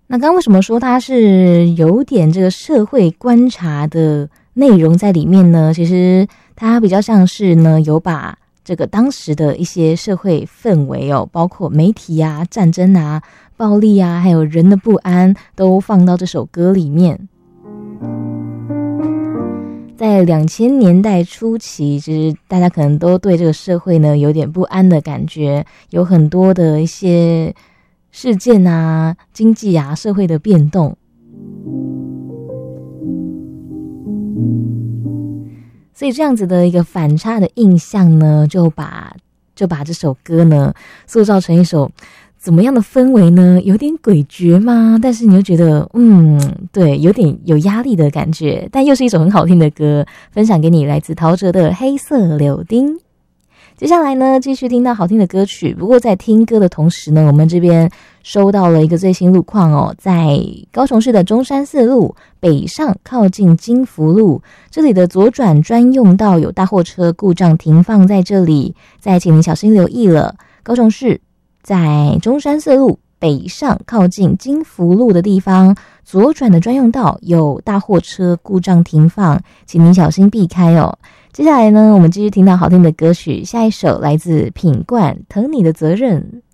那刚刚为什么说它是有点这个社会观察的内容在里面呢？其实它比较像是呢有把这个当时的一些社会氛围包括媒体啊、战争啊、暴力啊，还有人的不安都放到这首歌里面。在2000年代初期，其实大家可能都对这个社会呢有点不安的感觉，有很多的一些事件啊、经济啊、社会的变动。所以这样子的一个反差的印象呢，就把这首歌呢塑造成一首怎么样的氛围呢？有点诡谲吗？但是你又觉得对，有点有压力的感觉，但又是一首很好听的歌，分享给你，来自陶喆的《黑色柳丁》。接下来呢，继续听到好听的歌曲。不过在听歌的同时呢，我们这边收到了一个最新路况在高雄市的中山四路北上靠近金福路，这里的左转专用道有大货车故障停放在这里，再请您小心留意了。高雄市在中山四路北上靠近金福路的地方，左转的专用道有大货车故障停放，请您小心避开哦。接下来呢，我们继续听到好听的歌曲，下一首来自品冠《疼你的责任》。